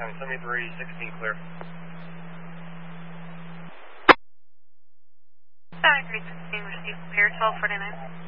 County 73, 16 clear. 73, 16, received clear, 1249.